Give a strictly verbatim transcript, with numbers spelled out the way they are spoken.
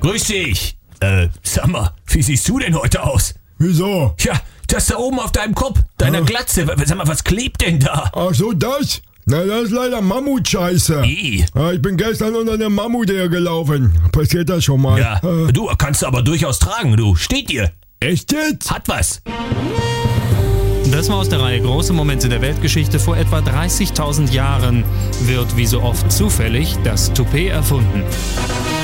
Grüß dich. Äh, sag mal, wie siehst du denn heute aus? Wieso? Tja, das da oben auf deinem Kopf, deiner Ja. Glatze, w- sag mal, was klebt denn da? Ach so, das? Na, das ist leider Mammutscheiße. I. Ja, ich bin gestern unter einem Mammut hergelaufen. Passiert das schon mal? Ja, Äh, du kannst du aber durchaus tragen, du. Steht dir. echt jetzt? Hat was. Das war aus der Reihe Große Momente der Weltgeschichte. Vor etwa dreißigtausend Jahren wird wie so oft zufällig das Toupet erfunden.